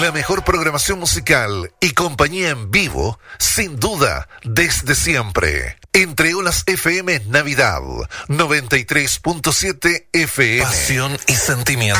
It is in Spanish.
La mejor programación musical y compañía en vivo, sin duda, desde siempre. Entre Olas FM Navidad, 93.7 FM. Pasión y sentimiento.